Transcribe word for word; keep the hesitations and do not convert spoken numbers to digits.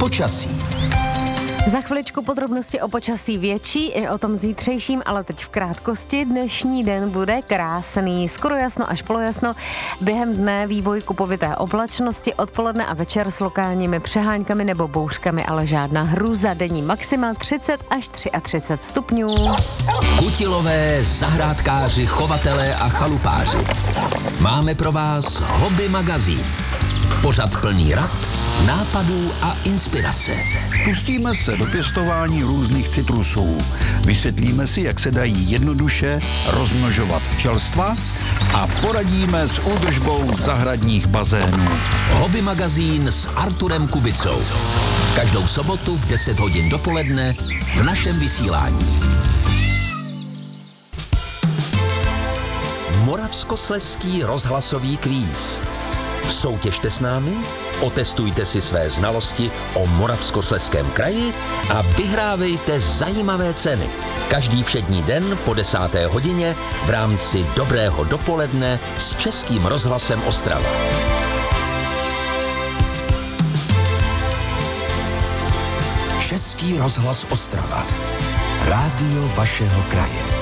Počasí. Za chviličku podrobnosti o počasí větší i o tom zítřejším, ale teď v krátkosti. Dnešní den bude krásný, skoro jasno až polojasno. Během dne vývoj kupovité oblačnosti, odpoledne a večer s lokálními přeháňkami nebo bouřkami, ale žádná hrůza. Denní maxima třicet až třicet tři stupňů. Kutilové, zahrádkáři, chovatelé a chalupáři. Máme pro vás Hobby magazín. Pořad plný rad, nápadů a inspirace. Pustíme se do pěstování různých citrusů. Vysvětlíme si, jak se dají jednoduše rozmnožovat včelstva a poradíme s údržbou zahradních bazénů. Hobby magazín s Arturem Kubicou. Každou sobotu v deset hodin dopoledne v našem vysílání. Moravskoslezský rozhlasový kvíz. Soutěžte s námi, otestujte si své znalosti o Moravskoslezském kraji a vyhrávejte zajímavé ceny. Každý všední den po desáté hodině v rámci Dobrého dopoledne s Českým rozhlasem Ostrava. Český rozhlas Ostrava. Rádio vašeho kraje.